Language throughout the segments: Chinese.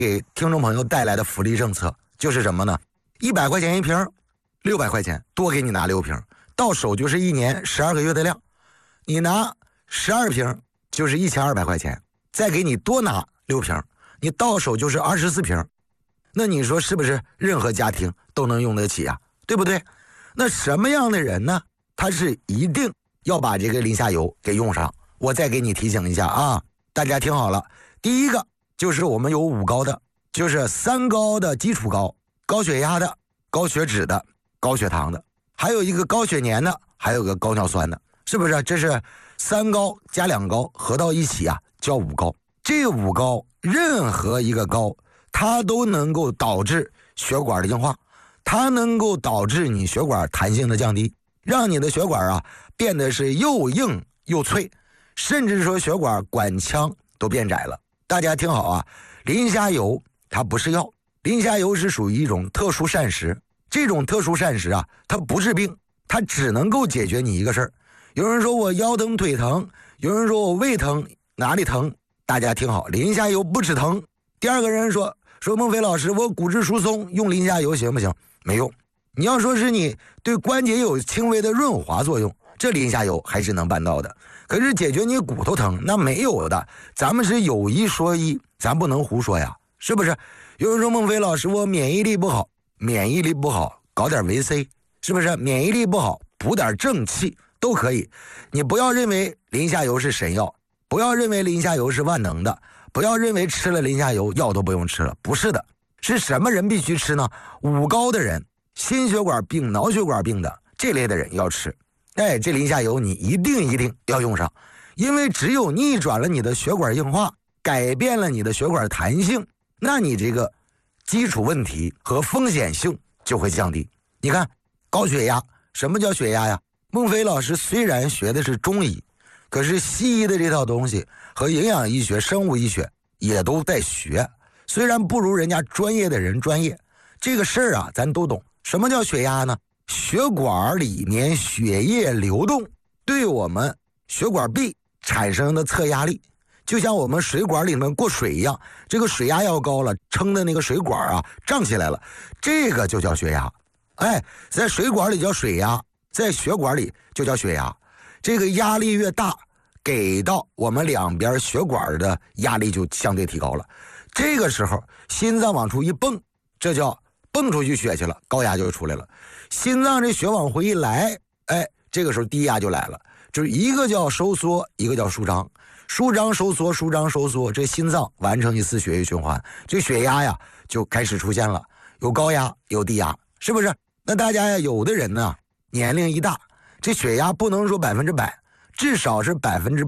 给听众朋友带来的福利政策就是什么呢？100块钱一瓶，600块钱多给你拿6瓶，到手就是1年12个月的量。你拿12瓶就是1200块钱，再给你多拿6瓶，你到手就是24瓶。那你说是不是任何家庭都能用得起啊？对不对？那什么样的人呢？他是一定要把这个磷虾油给用上。我再给你提醒一下啊，大家听好了。第一个就是我们有5高的，就是3高的基础高，高血压的，高血脂的，高血糖的，还有一个高血粘的，还有个高尿酸的，是不是？这是3高加2高合到一起啊，叫5高。这5高任何一个高，它都能够导致血管的硬化，它能够导致你血管弹性的降低，让你的血管啊变得是又硬又脆，甚至说血管管腔都变窄了。大家听好啊，磷虾油它不是药，磷虾油是属于一种特殊膳食。这种特殊膳食啊，它不治病，它只能够解决你一个事儿。有人说我腰疼腿疼，有人说我胃疼哪里疼，大家听好，磷虾油不止疼。第二个人说孟非老师，我骨质疏松用磷虾油行不行？没用。你要说是你对关节有轻微的润滑作用，这磷虾油还是能办到的。可是解决你骨头疼那没有的，咱们是有一说一，咱不能胡说呀，是不是？有人说孟非老师，我免疫力不好，免疫力不好搞点维 C， 是不是？免疫力不好补点正气都可以。你不要认为磷虾油是神药，不要认为磷虾油是万能的，不要认为吃了磷虾油药都不用吃了，不是的。是什么人必须吃呢？5高的人，心血管病脑血管病的这类的人要吃。这磷虾油你一定要用上，因为只有逆转了你的血管硬化，改变了你的血管弹性，那你这个基础问题和风险性就会降低。你看高血压，什么叫血压呀？孟非老师虽然学的是中医，可是西医的这套东西和营养医学生物医学也都在学，虽然不如人家专业的人专业，这个事儿啊咱都懂。什么叫血压呢？血管里面血液流动对我们血管壁产生的测压力，就像我们水管里面过水一样，这个水压要高了，撑的那个水管啊胀起来了，这个就叫血压。在水管里叫水压，在血管里就叫血压。这个压力越大，给到我们两边血管的压力就相对提高了，这个时候心脏往出一蹦，这叫蹦出去血去了，高压就出来了。心脏这血往回一来，这个时候低压就来了，就是一个叫收缩，一个叫舒张，舒张收缩，舒张收缩，这心脏完成一次血液循环，这血压呀就开始出现了，有高压有低压，是不是？那大家呀，有的人呢年龄一大，这血压不能说100%，至少是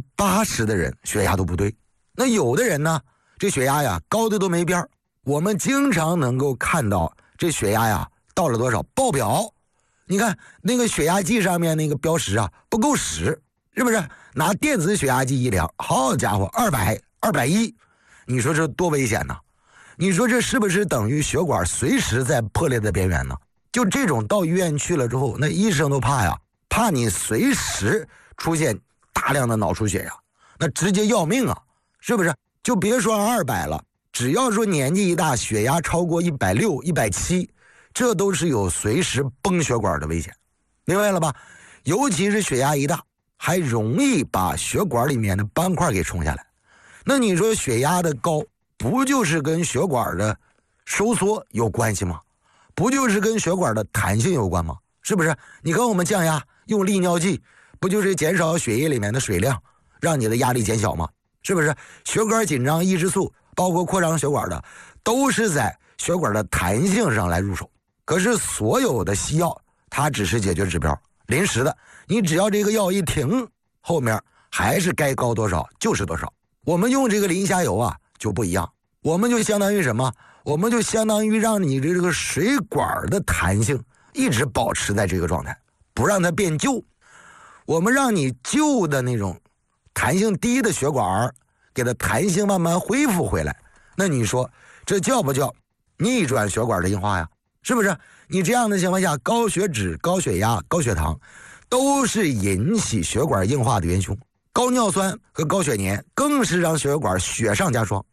80%的人血压都不对。那有的人呢，这血压呀高的都没边儿，我们经常能够看到这血压呀到了多少爆表，你看那个血压计上面那个标识啊不够使，是不是？拿电子血压计一量，好家伙，200、210，你说这多危险呢？你说这是不是等于血管随时在破裂的边缘呢？就这种到医院去了之后，那医生都怕呀，怕你随时出现大量的脑出血呀，那直接要命啊，是不是？就别说200了，只要说年纪一大，血压超过160、170，这都是有随时崩血管的危险，明白了吧？尤其是血压一大，还容易把血管里面的斑块给冲下来。那你说血压的高，不就是跟血管的收缩有关系吗？不就是跟血管的弹性有关吗？是不是？你跟我们降压用利尿剂，不就是减少血液里面的水量，让你的压力减小吗？是不是？血管紧张抑制素包括扩张血管的，都是在血管的弹性上来入手。可是所有的西药它只是解决指标，临时的，你只要这个药一停，后面还是该高多少就是多少。我们用这个磷虾油啊就不一样，我们就相当于什么？我们就相当于让你这个水管的弹性一直保持在这个状态，不让它变旧。我们让你旧的那种弹性低的血管给它弹性慢慢恢复回来。那你说这叫不叫逆转血管的硬化呀？是不是？你这样的情况下，高血脂、高血压、高血糖都是引起血管硬化的元凶，高尿酸和高血粘更是让血管雪上加霜。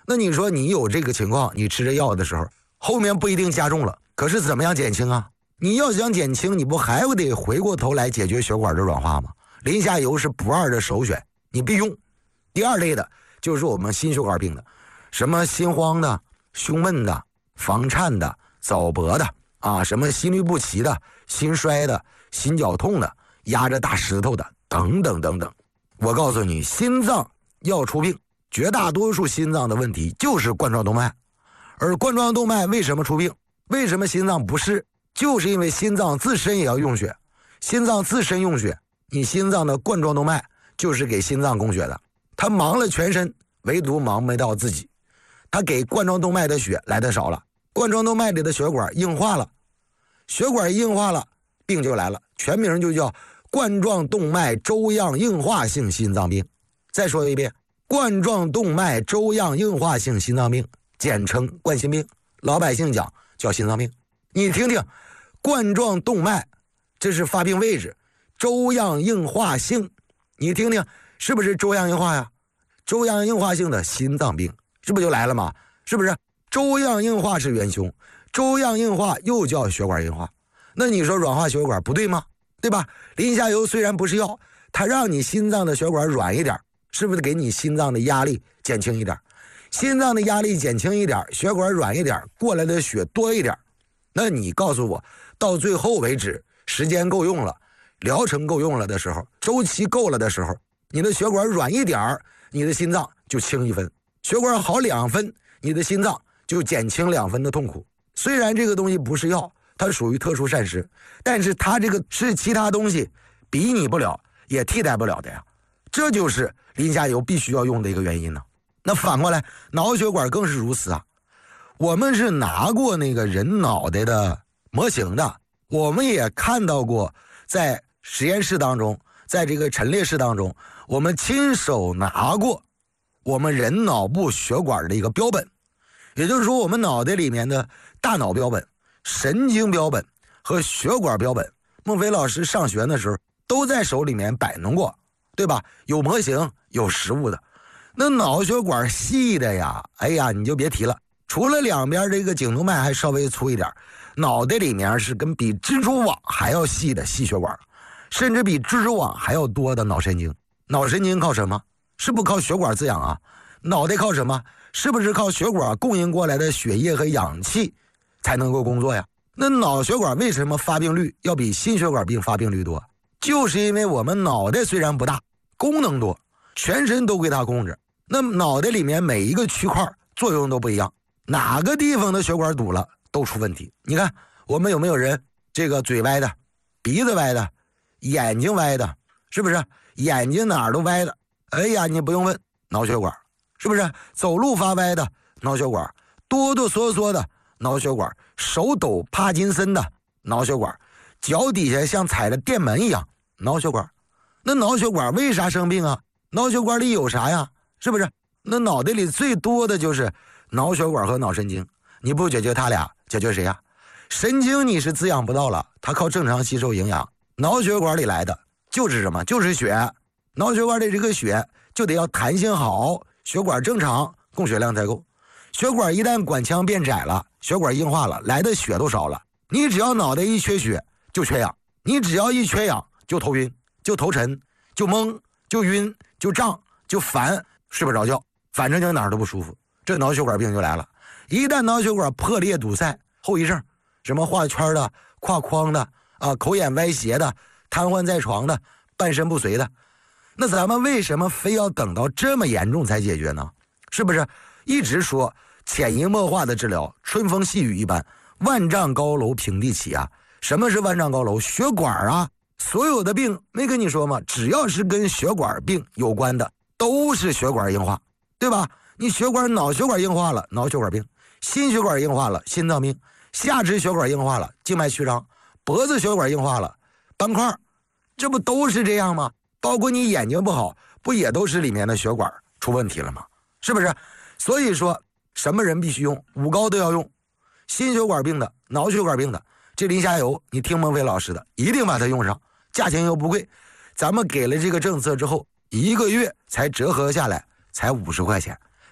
那你说你有这个情况，你吃这药的时候，后面不一定加重了，可是怎么样减轻啊？你要想减轻，你不还得回过头来解决血管的软化吗？磷虾油是不二的首选，你必用。第二类的就是我们心血管病的，什么心慌的、胸闷的、房颤的、早搏的啊，什么心律不齐的、心衰的、心绞痛的、压着大石头的等等等等。我告诉你，心脏要出病，绝大多数心脏的问题就是冠状动脉。而冠状动脉为什么出病？为什么心脏不适？就是因为心脏自身也要用血，心脏自身用血，你心脏的冠状动脉就是给心脏供血的，它忙了全身，唯独忙没到自己，它给冠状动脉的血来的少了，冠状动脉里的血管硬化了，血管硬化了，病就来了，全名就叫冠状动脉粥样硬化性心脏病。再说一遍，冠状动脉粥样硬化性心脏病，简称冠心病，老百姓讲叫心脏病。你听听，冠状动脉这是发病位置，粥样硬化性，你听听是不是粥样硬化呀？粥样硬化性的心脏病是不是就来了吗？是不是？粥样硬化是元凶，粥样硬化又叫血管硬化，那你说软化血管不对吗？对吧？磷虾油虽然不是药，它让你心脏的血管软一点，是不是给你心脏的压力减轻一点？心脏的压力减轻一点，血管软一点，过来的血多一点，那你告诉我，到最后为止，时间够用了，疗程够用了的时候，周期够了的时候，你的血管软一点，你的心脏就轻1分；血管好2分，你的心脏就减轻2分的痛苦。虽然这个东西不是药，它属于特殊膳食，但是它这个是其他东西比拟不了，也替代不了的呀。这就是磷虾油必须要用的一个原因呢。那反过来，脑血管更是如此啊。我们是拿过那个人脑袋的模型的，我们也看到过在实验室当中，在这个陈列室当中，我们亲手拿过我们人脑部血管的一个标本，也就是说我们脑袋里面的大脑标本、神经标本和血管标本，孟非老师上学的时候都在手里面摆弄过，对吧？有模型有实物的。那脑血管细的呀，哎呀你就别提了，除了两边这个颈动脉还稍微粗一点，脑袋里面是跟比蜘蛛网还要细的细血管，甚至比蜘蛛网还要多的脑神经。脑神经靠什么？是不靠血管滋养啊？脑袋靠什么？是不是靠血管供应过来的血液和氧气才能够工作呀？那脑血管为什么发病率要比心血管病发病率多？就是因为我们脑袋虽然不大，功能多，全身都归它控制。那脑袋里面每一个区块作用都不一样，哪个地方的血管堵了都出问题。你看我们有没有人这个嘴歪的，鼻子歪的，眼睛歪的，是不是？眼睛哪儿都歪的，哎呀你不用问，脑血管，是不是？走路发歪的脑血管，哆哆嗦嗦的脑血管，手抖帕金森的脑血管，脚底下像踩着电门一样脑血管。那脑血管为啥生病啊？脑血管里有啥呀？是不是？那脑袋里最多的就是脑血管和脑神经，你不解决它俩，解决谁呀？神经你是滋养不到了，它靠正常吸收营养，脑血管里来的就是什么？就是血。脑血管里这个血就得要弹性好，血管正常，供血量才够。血管一旦管腔变窄了，血管硬化了，来的血都少了。你只要脑袋一缺血就缺氧，你只要一缺氧就头晕，就头沉，就懵，就晕，就胀，就烦，睡不着觉，反正就哪儿都不舒服，这脑血管病就来了。一旦脑血管破裂堵塞，后遗症什么画圈的、跨框的啊，口眼歪斜的、瘫痪在床的、半身不遂的，那咱们为什么非要等到这么严重才解决呢？是不是？一直说潜移默化的治疗，春风细雨一般，万丈高楼平地起啊。什么是万丈高楼？血管啊，所有的病没跟你说吗？只要是跟血管病有关的都是血管硬化，对吧？你血管脑血管硬化了，脑血管病；心血管硬化了，心脏病；下肢血管硬化了，静脉曲张；脖子血管硬化了，斑块。这不都是这样吗？包括你眼睛不好，不也都是里面的血管出问题了吗？是不是？所以说什么人必须用，5高都要用。心血管病的、脑血管病的，这磷虾油你听孟非老师的，一定把它用上，价钱又不贵。咱们给了这个政策之后，1个月才折合下来才50块钱。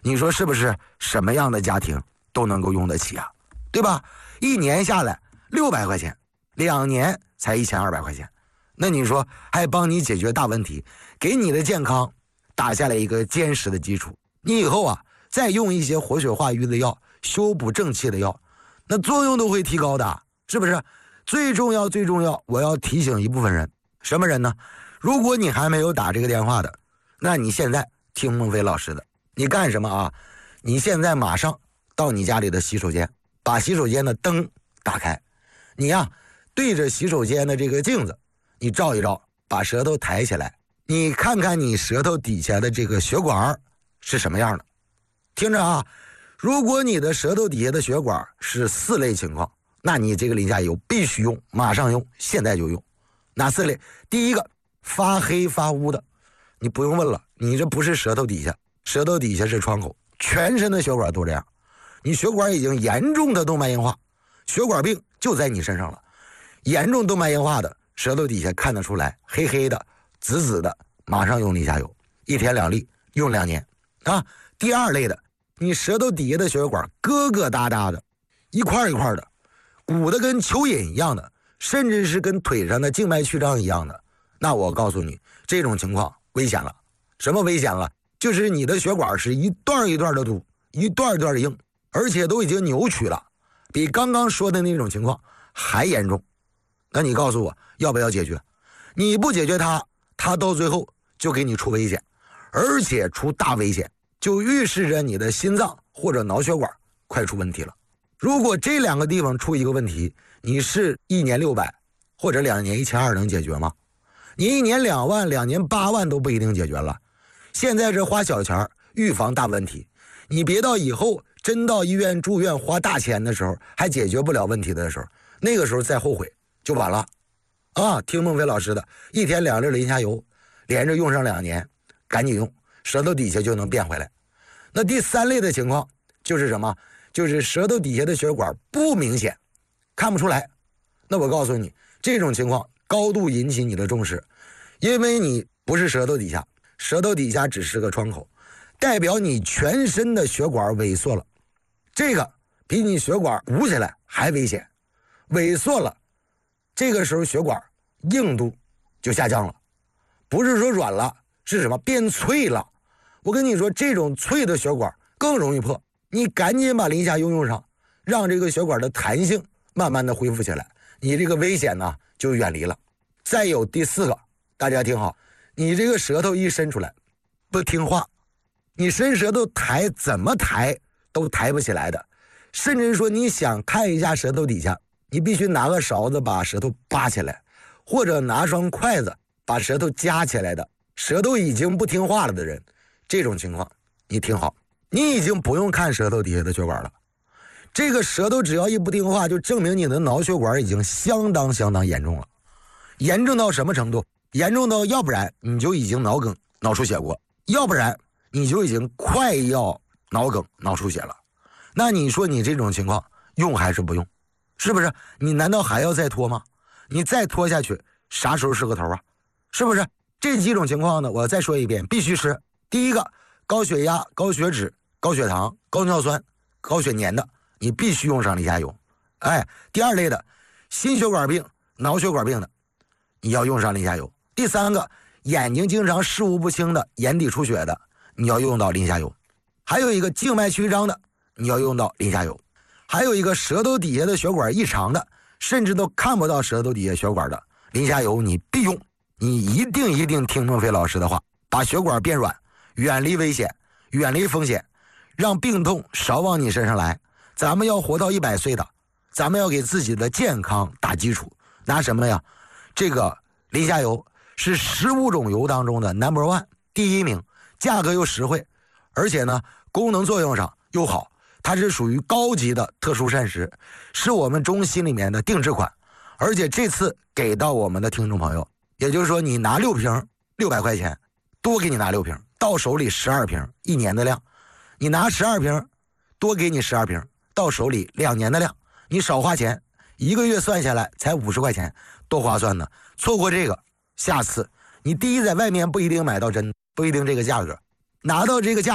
你说是不是什么样的家庭都能够用得起啊？对吧？一年下来600块钱，2年才1200块钱，那你说还帮你解决大问题，给你的健康打下来一个坚实的基础。你以后啊再用一些活血化瘀的药、修补正气的药，那作用都会提高的，是不是？最重要，我要提醒一部分人，什么人呢？如果你还没有打这个电话的，那你现在听孟非老师的，你干什么啊？你现在马上到你家里的洗手间，把洗手间的灯打开，你呀对着洗手间的这个镜子，你照一照，把舌头抬起来，你看看你舌头底下的这个血管是什么样的。听着啊，如果你的舌头底下的血管是4类情况，那你这个磷虾油必须用，马上用，现在就用。哪4类？第一个，发黑发乌的，你不用问了，你这不是舌头底下，舌头底下是窗口，全身的血管都这样，你血管已经严重的动脉硬化，血管病就在你身上了。严重动脉硬化的，舌头底下看得出来，黑黑的紫紫的，马上用磷虾油，1天2粒，用2年啊。第2类的，你舌头底下的血管疙疙瘩瘩的，一块一块的，鼓的跟蚯蚓一样的，甚至是跟腿上的静脉曲张一样的，那我告诉你，这种情况危险了。什么危险了？就是你的血管是一段一段的堵，一段一段的硬，而且都已经扭曲了，比刚刚说的那种情况还严重。那你告诉我要不要解决？你不解决它到最后就给你出危险，而且出大危险，就预示着你的心脏或者脑血管快出问题了。如果这2个地方出一个问题，你是1年600或者2年1200能解决吗？你1年2万2年8万都不一定解决了。现在这花小钱预防大问题，你别到以后真到医院住院花大钱的时候还解决不了问题的时候，那个时候再后悔就晚了啊！听孟非老师的，1天2粒磷虾油，连着用上2年，赶紧用，舌头底下就能变回来。那第3类的情况就是什么？就是舌头底下的血管不明显，看不出来。那我告诉你，这种情况高度引起你的重视，因为你不是舌头底下，舌头底下只是个窗口，代表你全身的血管萎缩了。这个比你血管鼓起来还危险，萎缩了，这个时候血管硬度就下降了，不是说软了，是什么？变脆了。我跟你说，这种脆的血管更容易破，你赶紧把磷虾油用上，让这个血管的弹性慢慢的恢复起来，你这个危险呢就远离了。再有第4个，大家听好，你这个舌头一伸出来不听话，你伸舌头抬怎么抬都抬不起来的，甚至说你想看一下舌头底下，你必须拿个勺子把舌头扒起来，或者拿双筷子把舌头夹起来的，舌头已经不听话了的人，这种情况你听好，你已经不用看舌头底下的血管了。这个舌头只要一不听话，就证明你的脑血管已经相当严重了。严重到什么程度？严重到要不然你就已经脑梗脑出血过，要不然你就已经快要脑梗脑出血了。那你说你这种情况用还是不用？是不是？你难道还要再拖吗？你再拖下去啥时候是个头啊？是不是？这几种情况呢，我再说一遍，必须是第一个，高血压、高血脂、高血糖、高尿酸、高血粘的，你必须用上磷虾油。第2类的心血管病、脑血管病的，你要用上磷虾油。第3个，眼睛经常视物不清的、眼底出血的，你要用到磷虾油。还有一个静脉曲张的，你要用到磷虾油。还有一个舌头底下的血管异常的，甚至都看不到舌头底下血管的，磷虾油你必用。你一定听孟非老师的话，把血管变软，远离危险，远离风险，让病痛少往你身上来。咱们要活到100岁的，咱们要给自己的健康打基础。拿什么呀？这个磷虾油是15种油当中的 No.1 第1名，价格又实惠，而且呢功能作用上又好，它是属于高级的特殊膳食，是我们中心里面的定制款。而且这次给到我们的听众朋友，也就是说你拿6瓶600块钱，多给你拿6瓶，到手里12瓶，1年的量。你拿12瓶，多给你12瓶，到手里2年的量。你少花钱，1个月算下来才50块钱，多划算呢。错过这个，下次你第一在外面不一定买到真，不一定这个价格，拿到这个价格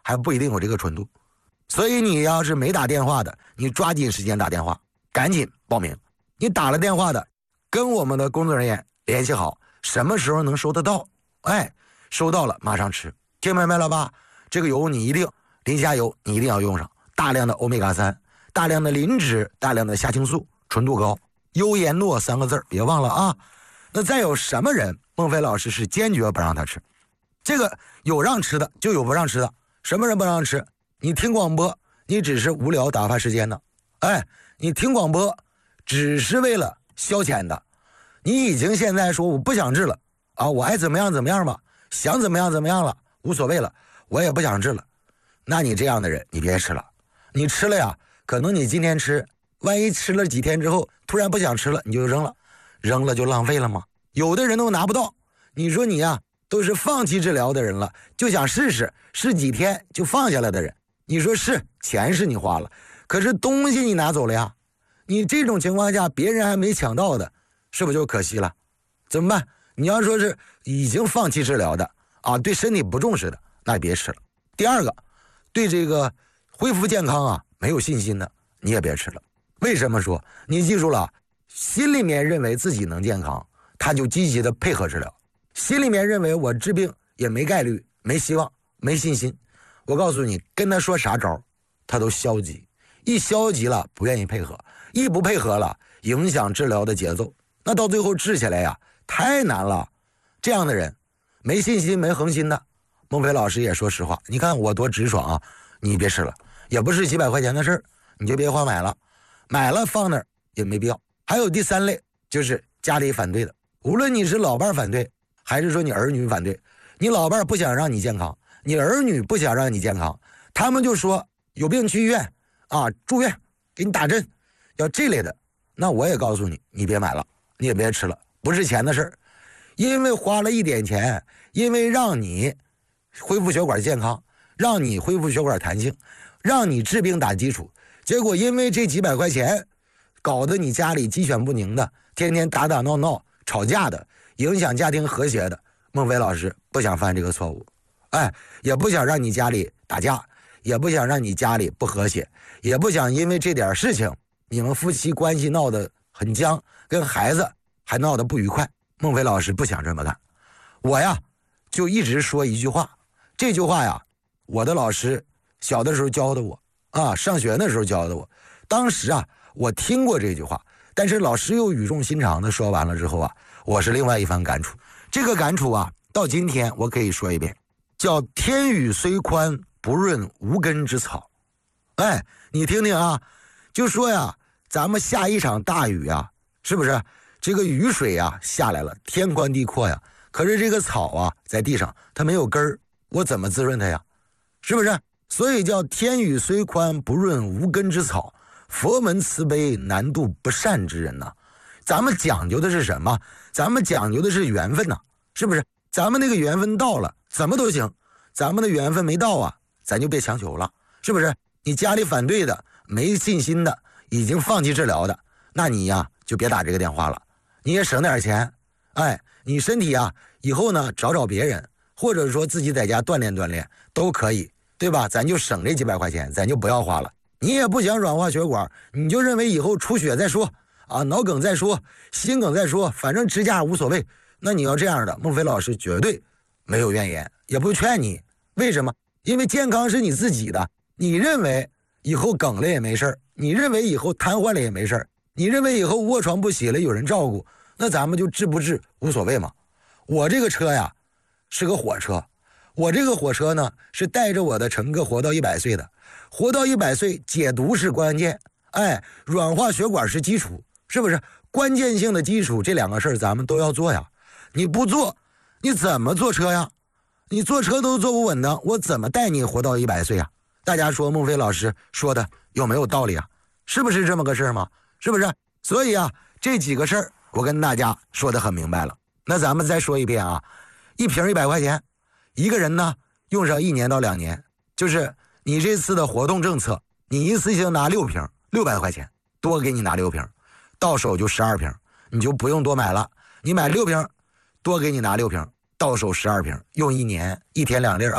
还不一定有这个纯度。所以你要是没打电话的，你抓紧时间打电话，赶紧报名。你打了电话的，跟我们的工作人员联系好，什么时候能收得到？哎，收到了马上吃，听明白了吧？这个油你一定，磷虾油你一定要用上，大量的欧米伽3，大量的磷脂，大量的虾青素，纯度高，优颜诺3个字别忘了啊。那再有什么人，孟非老师是坚决不让他吃。这个有让吃的，就有不让吃的。什么人不让吃？你听广播，你只是无聊打发时间的，哎，你听广播只是为了消遣的，你已经现在说我不想治了啊，我爱怎么样怎么样吧，想怎么样怎么样了，无所谓了，我也不想治了。那你这样的人，你别吃了。你吃了呀，可能你今天吃，万一吃了几天之后突然不想吃了，你就扔了，扔了就浪费了吗？有的人都拿不到，你说你呀，都是放弃治疗的人了，就想试试，试几天就放下来的人，你说是钱是你花了，可是东西你拿走了呀，你这种情况下别人还没抢到的，是不是就可惜了？怎么办？你要说是已经放弃治疗的啊，对身体不重视的，那也别吃了。第二个，对这个恢复健康啊没有信心的，你也别吃了。为什么说？你记住了，心里面认为自己能健康，他就积极的配合治疗；心里面认为我治病也没概率、没希望、没信心，我告诉你，跟他说啥招，他都消极。一消极了，不愿意配合；一不配合了，影响治疗的节奏。那到最后治起来呀，太难了。这样的人，没信心、没恒心的，孟非老师也说实话，你看我多直爽啊！你别吃了，也不是几百块钱的事儿，你就别花买了，买了放那儿也没必要。还有第三类，就是家里反对的，无论你是老伴反对，还是说你儿女反对，你老伴不想让你健康，你儿女不想让你健康，他们就说有病去医院啊，住院给你打针，要这类的，那我也告诉你，你别买了，你也别吃了，不是钱的事儿，因为花了一点钱，因为让你恢复血管健康，让你恢复血管弹性，让你治病打基础，结果因为这几百块钱，搞得你家里鸡犬不宁的，天天打打闹闹吵架的，影响家庭和谐的。孟非老师不想犯这个错误，哎，也不想让你家里打架，也不想让你家里不和谐，也不想因为这点事情你们夫妻关系闹得很僵，跟孩子还闹得不愉快。孟非老师不想这么干。我呀就一直说一句话，这句话呀我的老师小的时候教的我啊，上学的时候教的我，当时啊我听过这句话，但是老师又语重心长的说完了之后啊，我是另外一番感触。这个感触啊到今天我可以说一遍，叫天宇虽宽，不润无根之草。哎，你听听啊，就说呀咱们下一场大雨啊，是不是这个雨水啊下来了，天宽地阔呀，可是这个草啊在地上它没有根儿，我怎么滋润它呀？是不是？所以叫天宇虽宽，不润无根之草，佛门慈悲，难渡不善之人呐。咱们讲究的是什么？咱们讲究的是缘分呐，是不是？咱们那个缘分到了怎么都行，咱们的缘分没到啊，咱就别强求了，是不是？你家里反对的，没信心的，已经放弃治疗的，那你呀就别打这个电话了，你也省点钱。哎，你身体啊以后呢找找别人，或者说自己在家锻炼锻炼都可以，对吧？咱就省这几百块钱，咱就不要花了。你也不想软化血管，你就认为以后出血再说啊，脑梗再说，心梗再说，反正支架无所谓。那你要这样的，孟非老师绝对没有怨言，也不劝你。为什么？因为健康是你自己的，你认为以后梗了也没事儿，你认为以后瘫痪了也没事儿，你认为以后卧床不起了有人照顾，那咱们就治不治无所谓嘛。我这个车呀是个火车，我这个火车呢是带着我的乘客活到100岁的，活到100岁解毒是关键，哎，软化血管是基础，是不是？关键性的基础这两个事儿咱们都要做呀，你不做你怎么坐车呀？你坐车都坐不稳当，我怎么带你活到100岁啊？大家说孟非老师说的有没有道理啊？是不是这么个事儿吗？是不是？所以啊这几个事儿我跟大家说得很明白了。那咱们再说一遍啊，一瓶100块钱，一个人呢用上1年到2年，就是你这次的活动政策，你一次性拿6瓶600块钱，多给你拿6瓶，到手就12瓶，你就不用多买了，你买6瓶，多给你拿6瓶，到手12瓶，用1年，1天2粒啊，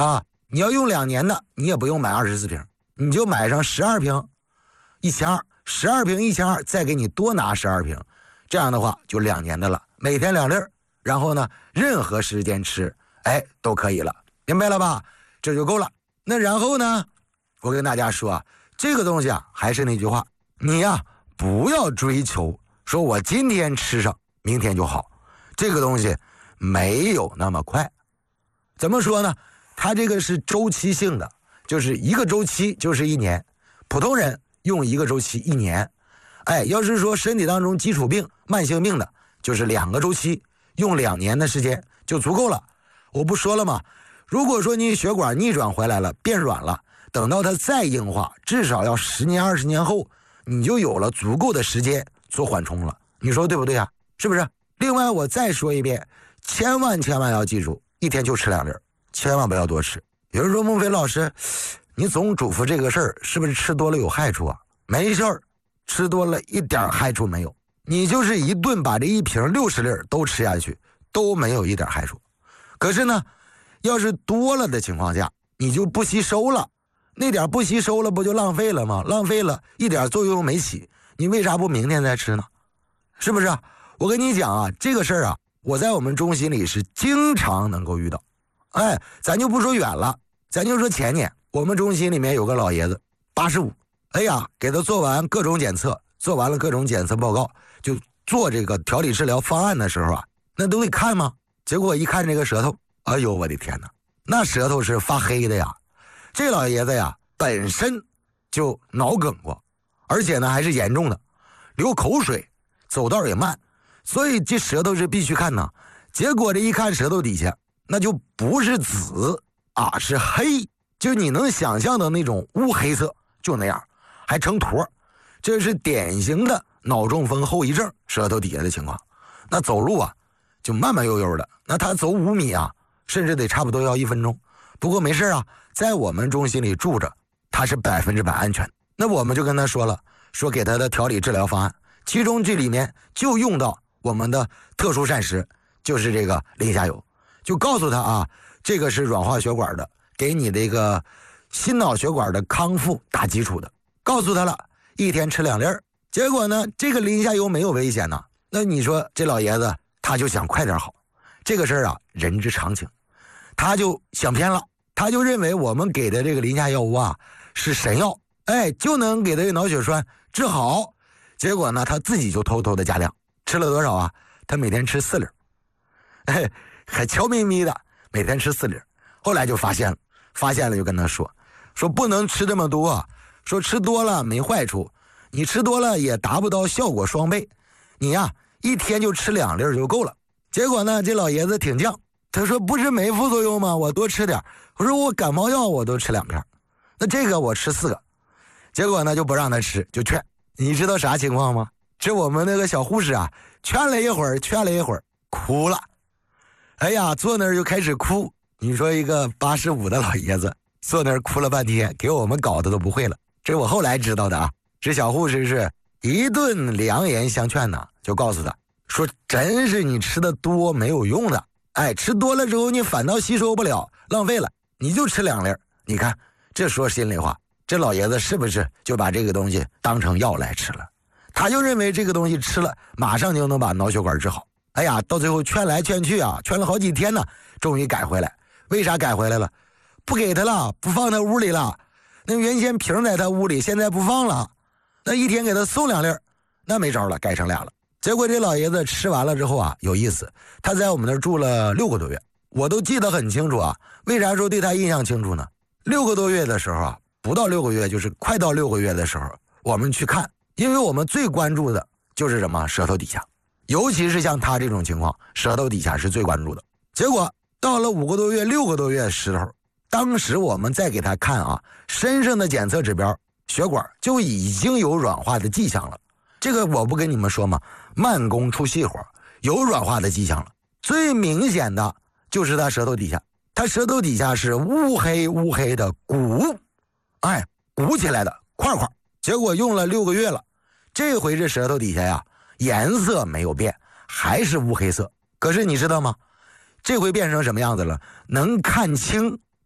你要用2年的，你也不用买24瓶，你就买上12瓶，1200，12瓶1200，再给你多拿12瓶，这样的话就2年的了，每天2粒，然后呢，任何时间吃，都可以了，明白了吧？这就够了。那然后呢，我跟大家说，这个东西啊，还是那句话，你呀，不要追求说我今天吃上，明天就好，这个东西没有那么快。怎么说呢？它这个是周期性的，就是一个周期就是1年，普通人用一个周期1年，要是说身体当中基础病、慢性病的，就是2个周期，用2年的时间就足够了。我不说了吗？如果说你血管逆转回来了，变软了，等到它再硬化，至少要10年、20年后，你就有了足够的时间做缓冲了。你说对不对啊？是不是？另外我再说一遍，千万要记住，一天就吃2粒，千万不要多吃。有人说孟非老师，你总嘱咐这个事儿，是不是吃多了有害处啊？没事儿，吃多了一点害处没有。你就是一顿把这一瓶60粒都吃下去，都没有一点害处。可是呢，要是多了的情况下，你就不吸收了，那点不吸收了，不就浪费了吗？浪费了，一点作用没起，你为啥不明天再吃呢？是不是？我跟你讲啊，这个事儿啊，我在我们中心里是经常能够遇到。咱就不说远了，咱就说前年，我们中心里面有个老爷子，85，给他做完各种检测，做完了各种检测报告，就做这个调理治疗方案的时候啊，那都得看吗？结果一看这个舌头，哎呦我的天哪，那舌头是发黑的呀。这老爷子呀，本身就脑梗过，而且呢还是严重的，流口水，走道也慢，所以这舌头是必须看呢。结果这一看舌头底下，那就不是紫啊，是黑，就你能想象的那种乌黑色，就那样，还成坨，这是典型的脑中风后遗症舌头底下的情况。那走路啊就慢慢悠悠的，那他走5米啊，甚至得差不多要1分钟。不过没事啊，在我们中心里住着，他是100%安全。那我们就跟他说了，说给他的调理治疗方案，其中这里面就用到我们的特殊膳食，就是这个磷虾油，就告诉他啊，这个是软化血管的，给你这个心脑血管的康复打基础的，告诉他了，一天吃2粒。结果呢，这个磷虾油没有危险呢。那你说这老爷子他就想快点好，这个事儿啊，人之常情，他就想偏了，他就认为我们给的这个磷虾药物啊是神药，就能给他的脑血栓治好。结果呢，他自己就偷偷的加量，吃了多少啊？他每天吃4粒，还悄咪咪的每天吃4粒。后来就发现了就跟他说不能吃这么多，说吃多了没坏处，你吃多了也达不到效果双倍，你呀一天就吃2粒就够了。结果呢，这老爷子挺犟，他说不是没副作用吗？我多吃点。我说我感冒药我都吃2片，那这个我吃4个。结果呢就不让他吃，就劝。你知道啥情况吗？这我们那个小护士啊，劝了一会儿哭了，坐那儿就开始哭。你说一个85的老爷子坐那儿哭了半天，给我们搞得都不会了。这我后来知道的啊，这小护士是一顿良言相劝呢，就告诉他说真是你吃的多没有用的，吃多了之后你反倒吸收不了，浪费了，你就吃2粒。你看这说心里话，这老爷子是不是就把这个东西当成药来吃了？他就认为这个东西吃了马上就能把脑血管治好。到最后劝来劝去啊，劝了好几天呢，终于改回来。为啥改回来了？不给他了，不放他屋里了。那原先瓶在他屋里，现在不放了。那一天给他送2粒，那没招了，改成2了。结果这老爷子吃完了之后啊，有意思，他在我们那儿住了6个多月，我都记得很清楚啊。为啥说对他印象清楚呢？6个多月的时候啊，不到6个月，就是快到6个月的时候，我们去看，因为我们最关注的就是什么？舌头底下，尤其是像他这种情况，舌头底下是最关注的。结果到了5个多月、6个多月的时候，当时我们再给他看啊，身上的检测指标，血管就已经有软化的迹象了。这个我不跟你们说吗？慢工出细活，有软化的迹象了。最明显的就是他舌头底下，他舌头底下是乌黑的鼓，鼓起来的块块。结果用了6个月了，这回这舌头底下呀，颜色没有变，还是乌黑色。可是你知道吗？这回变成什么样子了？能看清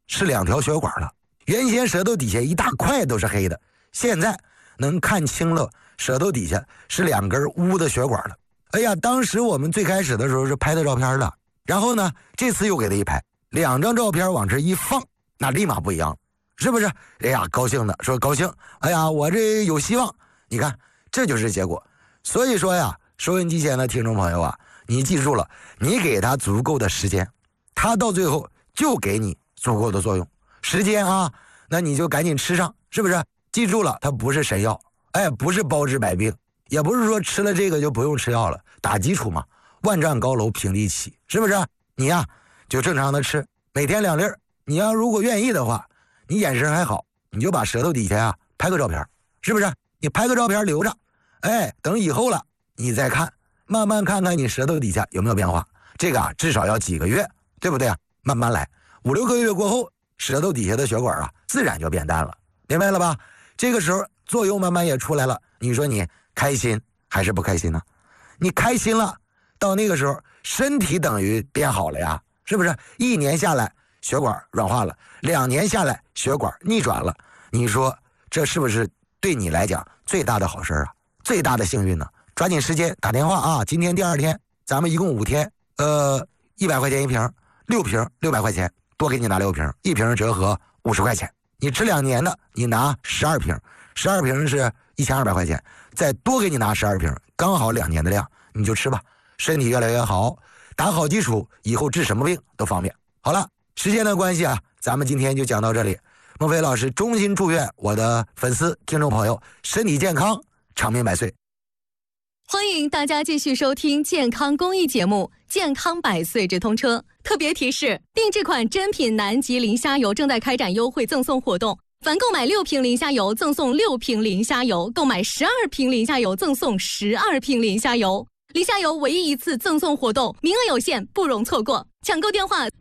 是2条血管了。原先舌头底下一大块都是黑的，现在能看清了舌头底下是2根乌的血管了。哎呀，当时我们最开始的时候是拍的照片了，然后呢，这次又给他一拍，2张照片往这一放，那立马不一样，是不是？哎呀，高兴的说高兴，哎呀，我这有希望。你看，这就是结果。所以说呀，收音机前的听众朋友啊，你记住了，你给他足够的时间，他到最后就给你足够的作用。时间啊，那你就赶紧吃上，是不是？记住了，它不是神药，哎，不是包治百病，也不是说吃了这个就不用吃药了，打基础嘛，万丈高楼平地起，是不是？你呀就正常的吃，每天2粒。你要如果愿意的话，你眼神还好，你就把舌头底下啊拍个照片，是不是？你拍个照片留着，哎，等以后了你再看，慢慢看看你舌头底下有没有变化。这个啊至少要几个月，对不对啊？慢慢来，5、6个月过后，舌头底下的血管啊自然就变淡了，明白了吧？这个时候作用慢慢也出来了，你说你开心还是不开心呢？你开心了，到那个时候身体等于变好了呀，是不是？1年下来血管软化了，2年下来血管逆转了，你说这是不是对你来讲最大的好事啊，最大的幸运呢？抓紧时间打电话啊！今天第2天，咱们一共5天，100块钱一瓶，6瓶600块钱，多给你拿6瓶，1瓶折合50块钱。你吃2年的，你拿12瓶，12瓶是1200块钱，再多给你拿12瓶，刚好2年的量，你就吃吧，身体越来越好，打好基础，以后治什么病都方便。好了，时间的关系啊，咱们今天就讲到这里。孟非老师衷心祝愿我的粉丝听众朋友身体健康，长命百岁。 欢迎大家继续收听健康公益节目《健康百岁直通车》。特别提示：定制款珍品南极磷虾油正在开展优惠赠送活动，凡购买6瓶磷虾油赠送6瓶磷虾油，购买12瓶磷虾油赠送12瓶磷虾油。磷虾油唯一一次赠送活动，名额有限，不容错过。抢购电话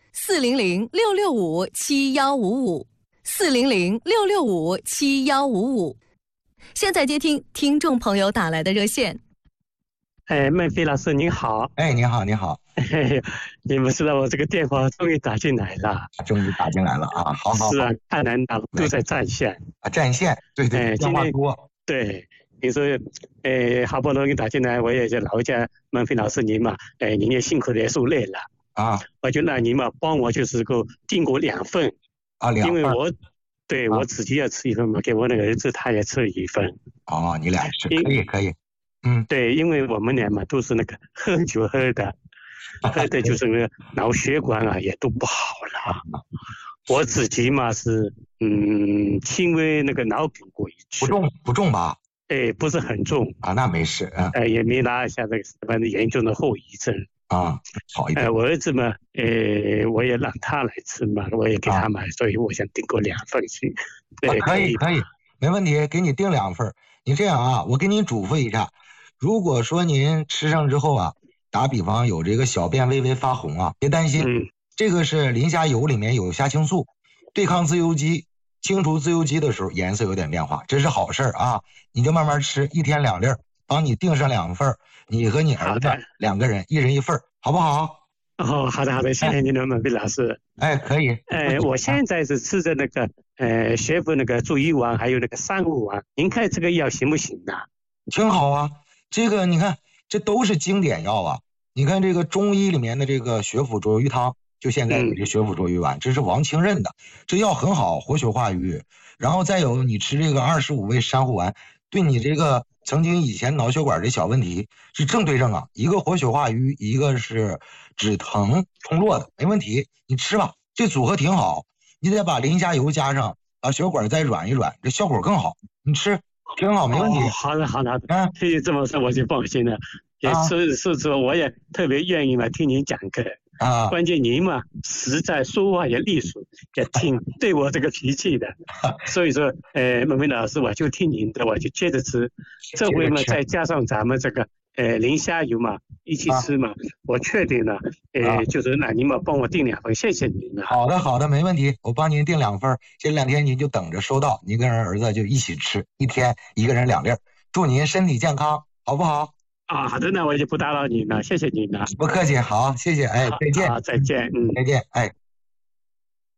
：400-665-7155，400-665-7155。现在接听听众朋友打来的热线。 哎，孟非老师您好。 哎，你好，你好。 你们知道我这个电话终于打进来了。 终于打进来了啊！好好。 是啊，太难打了，都在占线啊，占线。对对，电话多。 对，你说，好不容易打进来，我也就劳驾孟非老师您嘛，您也辛苦的也受累了啊。 我就让您嘛帮我就是够订过2份啊，2份。 因为我自己也吃1份嘛，给我那个儿子他也吃1份。 哦，你俩吃可以。 对，因为我们俩嘛都是那个喝酒喝的就是那个脑血管啊也都不好了。我自己嘛是轻微那个脑梗过一次。 不重吧？ 不是很重啊，那没事啊。 也没拿下这个反正严重的后遗症啊，好一点。 我儿子嘛，我也让他来吃嘛，我也给他买，所以我想订购2份去。 可以，没问题，给你订2份。你这样啊，我给您嘱咐一下。如果说您吃上之后啊，打比方有这个小便微微发红啊，别担心，这个是磷虾油里面有虾青素，对抗自由基，清除自由基的时候颜色有点变化，这是好事啊。你就慢慢吃，1天2粒，帮你订上2份，你和你儿子2个人1人1份，好不好？ 哦，好的，谢谢您的孟非老师。 可以。 我现在是吃的那个学府那个助益丸，还有那个3物丸，您看这个药行不行呢？ 挺好啊。这个你看，这都是经典药啊！你看这个中医里面的这个血府卓鱼汤，就现在你这血府卓鱼丸，这是王清任的，这药很好，活血化瘀。然后再有你吃这个25味珊瑚丸，对你这个曾经以前脑血管这小问题是正对症啊，一个活血化瘀，一个是止疼通络的，没问题，你吃吧，这组合挺好。你得把磷虾油加上，把血管再软一软，这效果更好。你吃。挺好，没问题。 好的，听你这么说我就放心了。也是我也特别愿意嘛听您讲课啊。关键您嘛实在说话也利索，也挺对我这个脾气的。所以说，孟非老师我就听您的，我就接着吃。这回嘛再加上咱们这个磷虾油嘛一起吃嘛，我确定了，就是让您嘛帮我订2份，谢谢您了。 好的，没问题，我帮您订2份，这2天您就等着收到，您跟儿子就一起吃，1天1个人2粒，祝您身体健康，好不好？ 啊，好的，那我就不打扰您了，谢谢您了。 不客气，好，谢谢，再见。 好，再见， 再见，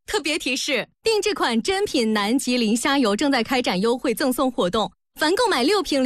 特别提示：定制款真品南极磷虾油正在开展优惠赠送活动，凡购买6瓶